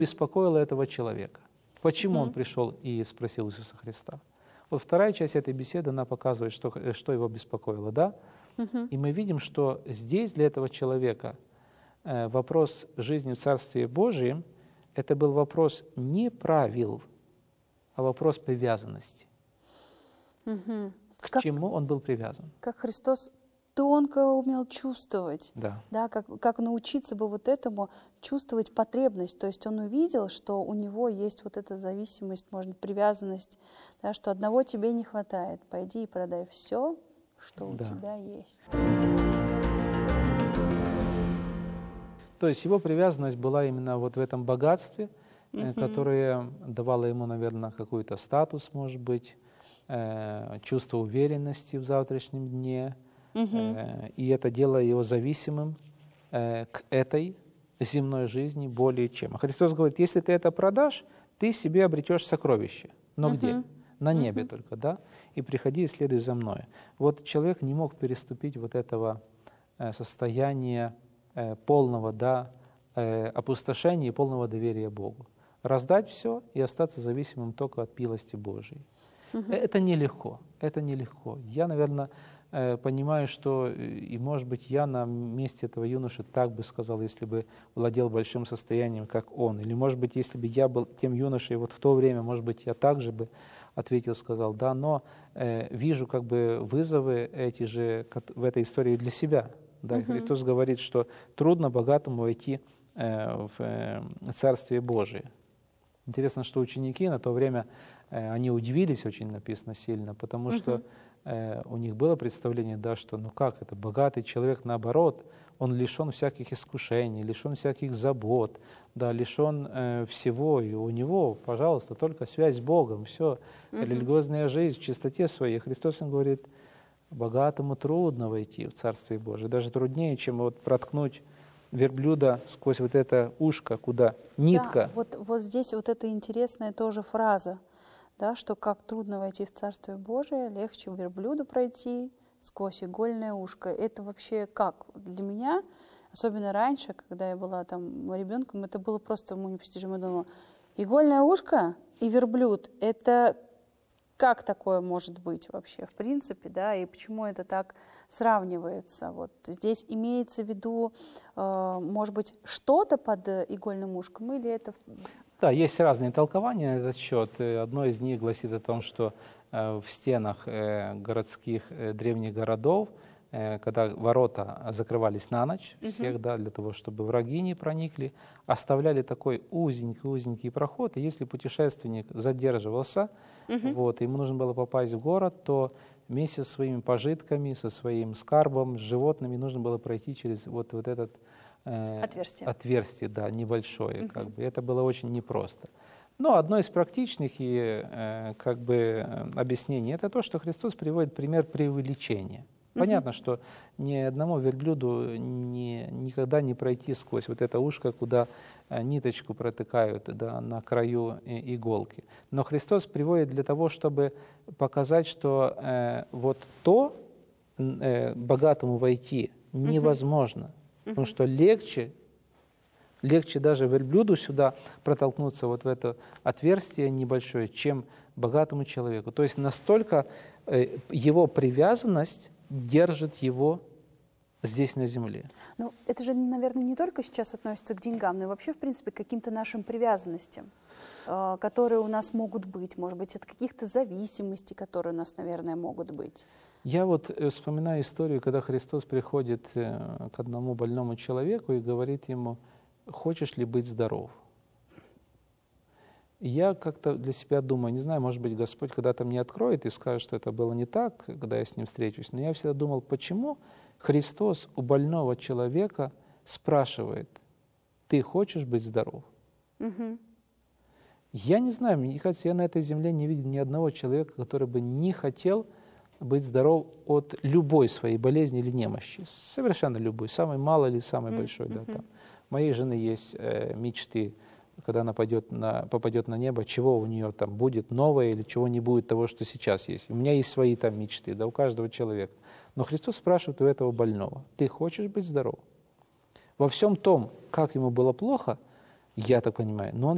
беспокоило этого человека? Почему он пришел и спросил Иисуса Христа? Вот вторая часть этой беседы, она показывает, что его беспокоило, да? И мы видим, что здесь для этого человека вопрос жизни в Царстве Божьем – это был вопрос не правил, а вопрос привязанности. К чему он был привязан? Как Христос тонко умел чувствовать, Да. Как научиться бы вот этому чувствовать потребность. То есть он увидел, что у него есть вот эта зависимость, может, привязанность, да, что одного тебе не хватает. Пойди и продай все, что у тебя есть. То есть его привязанность была именно вот в этом богатстве, которое давало ему, наверное, какой-то статус, может быть, чувство уверенности в завтрашнем дне, и это делало его зависимым к этой земной жизни более чем. А Христос говорит, если ты это продашь, ты себе обретешь сокровище. Но где? На небе только, да? И приходи и следуй за мной. Вот человек не мог переступить вот этого состояния полного, да, опустошения и полного доверия Богу. Раздать все и остаться зависимым только от милости Божией. Это нелегко, это нелегко. Я, наверное, понимаю, что, и, может быть, я на месте этого юноши так бы сказал, если бы владел большим состоянием, как он. Или, может быть, если бы я был тем юношей вот в то время, может быть, я также бы ответил, сказал, да, но вижу как бы вызовы эти же в этой истории для себя. Да? Христос говорит, что трудно богатому войти в Царствие Божие. Интересно, что ученики на то время, они удивились очень, написано, сильно, потому что у них было представление, да, что ну как это, богатый человек, наоборот, он лишен всяких искушений, лишен всяких забот, да, лишен всего, и у него, пожалуйста, только связь с Богом, все, религиозная жизнь в чистоте своей. Христос им говорит, богатому трудно войти в Царствие Божие, даже труднее, чем вот проткнуть верблюда сквозь вот это ушко, куда нитка. Да, вот здесь вот эта интересная тоже фраза, да, что как трудно войти в Царствие Божие, легче верблюду пройти сквозь игольное ушко. Это вообще как? Для меня, особенно раньше, когда я была там ребенком, это было просто непостижимо. Я думала, игольное ушко и верблюд, это как такое может быть вообще в принципе, да, и почему это так сравнивается? Вот здесь имеется в виду, может быть, что-то под игольным ушком или это... Да, есть разные толкования на этот счет. Одно из них гласит о том, что в стенах городских древних городов, когда ворота закрывались на ночь всех, да, для того, чтобы враги не проникли, оставляли такой узенький проход, и если путешественник задерживался, вот, ему нужно было попасть в город, то вместе со своими пожитками, со своим скарбом, с животными нужно было пройти через вот этот отверстие, да, небольшое, как бы. Это было очень непросто. Но одно из практичных и как бы объяснений это то, что Христос приводит пример преувеличения. Понятно, что ни одному верблюду никогда не пройти сквозь вот это ушко, куда ниточку протыкают, да, на краю иголки. Но Христос приводит для того, чтобы показать, что вот то богатому войти невозможно, потому что легче даже верблюду сюда протолкнуться вот в это отверстие небольшое, чем богатому человеку. То есть настолько его привязанность держит его здесь на земле. Ну, это же, наверное, не только сейчас относится к деньгам, но и вообще, в принципе, к каким-то нашим привязанностям, которые у нас могут быть, может быть, от каких-то зависимостей, которые у нас, наверное, могут быть. Я вот вспоминаю историю, когда Христос приходит к одному больному человеку и говорит ему, хочешь ли быть здоров? И я как-то для себя думаю, не знаю, может быть, Господь когда-то мне откроет и скажет, что это было не так, когда я с Ним встречусь, но я всегда думал, почему Христос у больного человека спрашивает, ты хочешь быть здоров? Я не знаю, мне кажется, я на этой земле не видел ни одного человека, который бы не хотел быть здоров от любой своей болезни или немощи, совершенно любой, самой малой или самой большой. Да, там. У моей жены есть мечты, когда она попадет на небо, чего у нее там будет новое или чего не будет того, что сейчас есть. У меня есть свои там мечты, да, у каждого человека. Но Христос спрашивает у этого больного, ты хочешь быть здоров? Во всем том, как ему было плохо, я так понимаю, но он